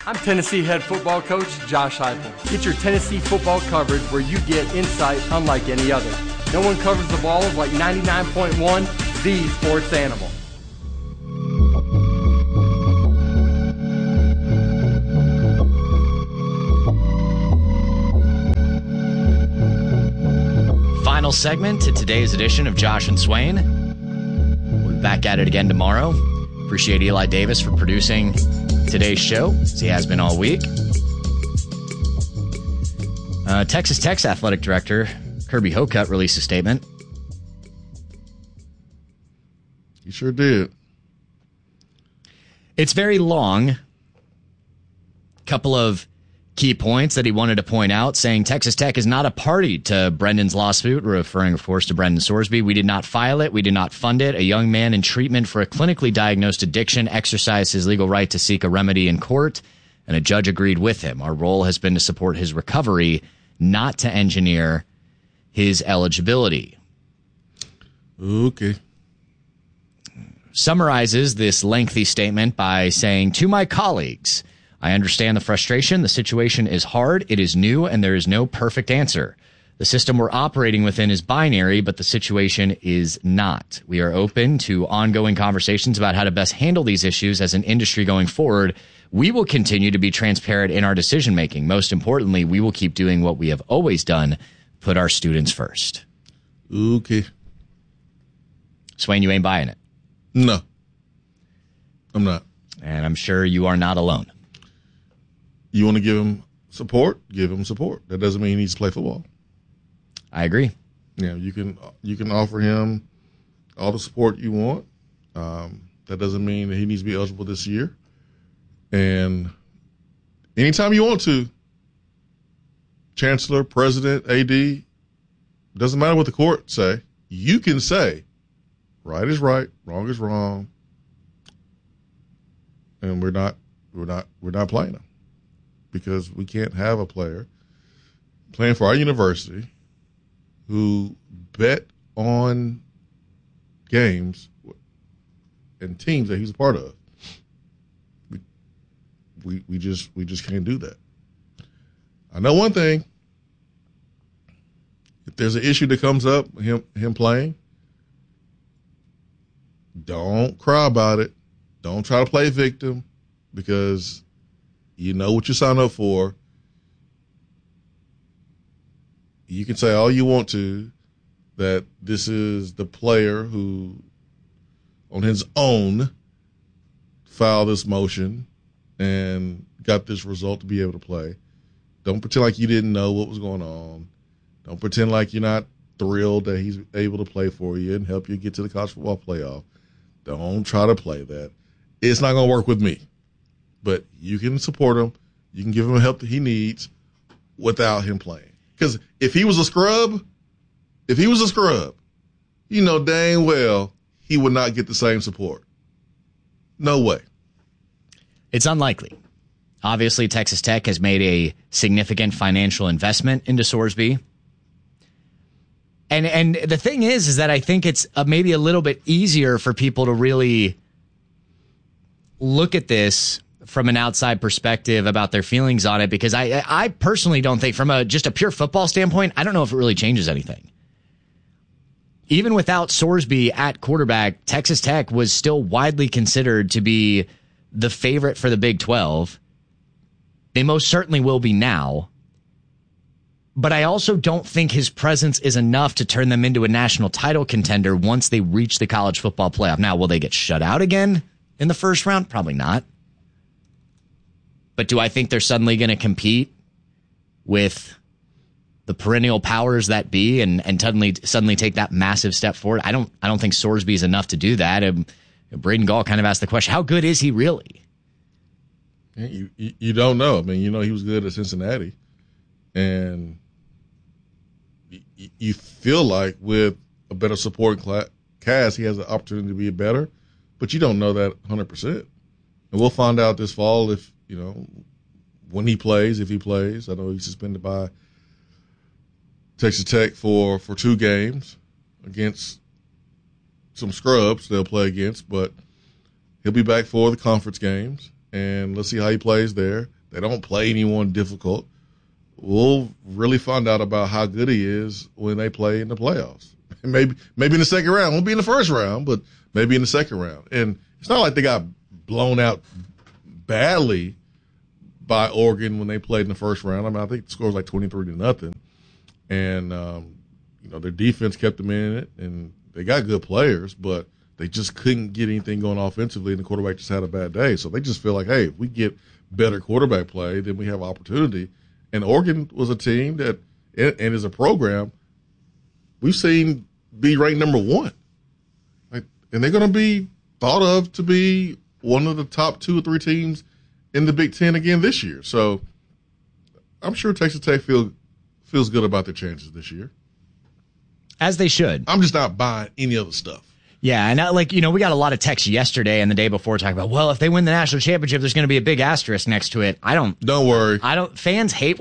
I'm Tennessee head football coach Josh Heupel. Get your Tennessee football coverage where you get insight unlike any other. No one covers the Vols like 99.1 The Sports Animal. Final segment to today's edition of Josh and Swain. We'll be back at it again tomorrow. Appreciate Eli Davis for producing today's show, as he has been all week. Texas Tech's athletic director, Kirby Hocutt, released a statement. He sure did. It's very long. Couple of key points that he wanted to point out, saying Texas Tech is not a party to Brendan's lawsuit, referring, of course, to Brendan Sorsby. We did not file it. We did not fund it. A young man in treatment for a clinically diagnosed addiction exercised his legal right to seek a remedy in court, and a judge agreed with him. Our role has been to support his recovery, not to engineer his eligibility. Okay. Summarizes this lengthy statement by saying, to my colleagues, I understand the frustration. The situation is hard. It is new, and there is no perfect answer. The system we're operating within is binary, but the situation is not. We are open to ongoing conversations about how to best handle these issues as an industry going forward. We will continue to be transparent in our decision making. Most importantly, we will keep doing what we have always done, put our students first. Okay. Swain, you ain't buying it. No, I'm not. And I'm sure you are not alone. You want to give him support? Give him support. That doesn't mean he needs to play football. I agree. Yeah, you can offer him all the support you want. That doesn't mean that he needs to be eligible this year. And anytime you want to, chancellor, president, AD, doesn't matter what the court say. You can say, right is right, wrong is wrong, and we're not playing him. Because we can't have a player playing for our university who bet on games and teams that he's a part of. We just can't do that. I know one thing. If there's an issue that comes up, him playing, don't cry about it. Don't try to play victim, because you know what you signed up for. You can say all you want to, that this is the player who, on his own, filed this motion and got this result to be able to play. Don't pretend like you didn't know what was going on. Don't pretend like you're not thrilled that he's able to play for you and help you get to the college football playoff. Don't try to play that. It's not going to work with me. But you can support him. You can give him the help that he needs without him playing. Because if he was a scrub, you know dang well he would not get the same support. No way. It's unlikely. Obviously, Texas Tech has made a significant financial investment into Sorsby. And the thing is that I think it's maybe a little bit easier for people to really look at this from an outside perspective about their feelings on it, because I personally don't think, from just a pure football standpoint, I don't know if it really changes anything. Even without Sorsby at quarterback, Texas Tech was still widely considered to be the favorite for the Big 12. They most certainly will be now. But I also don't think his presence is enough to turn them into a national title contender once they reach the college football playoff. Now, will they get shut out again in the first round? Probably not. But do I think they're suddenly going to compete with the perennial powers that be and suddenly take that massive step forward? I don't think Sorsby is enough to do that. Braden Gall kind of asked the question, how good is he really? You don't know. I mean, you know he was good at Cincinnati. And you feel like with a better supporting cast, he has the opportunity to be better. But you don't know that 100%. And we'll find out this fall if, when he plays, if he plays. I know he's suspended by Texas Tech for 2 games against some scrubs they'll play against, but he'll be back for the conference games, and let's see how he plays there. They don't play anyone difficult. We'll really find out about how good he is when they play in the playoffs. Maybe in the second round. Won't be in the first round, but maybe in the second round. And it's not like they got blown out badly by Oregon when they played in the first round. I mean, I think the score was like 23-0. And, their defense kept them in it, and they got good players, but they just couldn't get anything going offensively, and the quarterback just had a bad day. So they just feel like, hey, if we get better quarterback play, then we have opportunity. And Oregon was a team that, and is a program, we've seen be ranked number 1. And they're going to be thought of to be one of the top 2 or 3 teams in the Big Ten again this year. So I'm sure Texas Tech feels good about their chances this year. As they should. I'm just not buying any other stuff. Yeah, and we got a lot of texts yesterday and the day before talking about, well, if they win the national championship, there's going to be a big asterisk next to it. Don't worry. Fans hate